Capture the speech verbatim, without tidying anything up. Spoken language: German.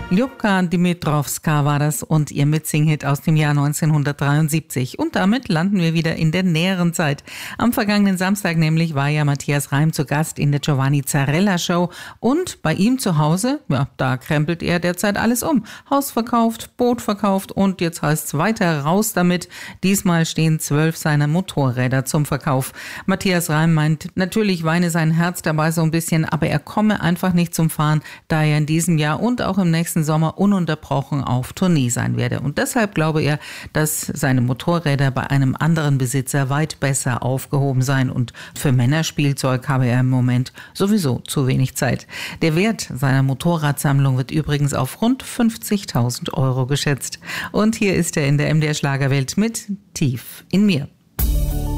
Ljubka Dimitrowska war das und ihr Mitsing-Hit aus dem Jahr neunzehnhundertdreiundsiebzig. Und damit landen wir wieder in der näheren Zeit. Am vergangenen Samstag nämlich war ja Matthias Reim zu Gast in der Giovanni Zarella Show. Und bei ihm zu Hause, ja, da krempelt er derzeit alles um. Haus verkauft, Boot verkauft und jetzt heißt's weiter raus damit. Diesmal stehen zwölf seiner Motorräder zum Verkauf. Matthias Reim meint, natürlich weine sein Herz dabei so ein bisschen, aber er komme einfach nicht zum Fahren, da er in diesem Jahr und auch im nächsten Sommer ununterbrochen auf Tournee sein werde. Und deshalb glaube er, dass seine Motorräder bei einem anderen Besitzer weit besser aufgehoben seien. Und für Männerspielzeug habe er im Moment sowieso zu wenig Zeit. Der Wert seiner Motorradsammlung wird übrigens auf rund fünfzigtausend Euro geschätzt. Und hier ist er in der M D R Schlagerwelt mit Tief in mir.